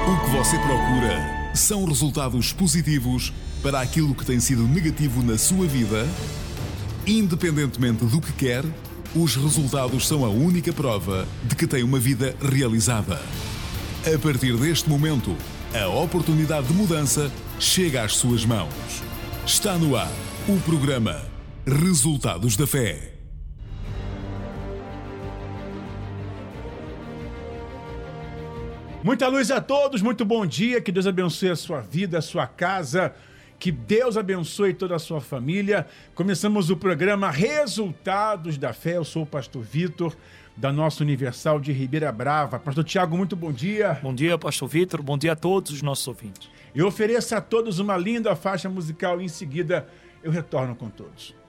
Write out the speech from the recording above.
O que você procura são resultados positivos para aquilo que tem sido negativo na sua vida? Independentemente do que quer, os resultados são a única prova de que tem uma vida realizada. A partir deste momento, a oportunidade de mudança chega às suas mãos. Está no ar o programa Resultados da Fé. Muita luz a todos, muito bom dia, que Deus abençoe a sua vida, a sua casa, que Deus abençoe toda a sua família. Começamos o programa Resultados da Fé, eu sou o pastor Vitor, da nossa Universal de Ribeira Brava. Pastor Tiago, muito bom dia. Bom dia, pastor Vitor, bom dia a todos os nossos ouvintes. Eu ofereço a todos uma linda faixa musical e em seguida eu retorno com todos.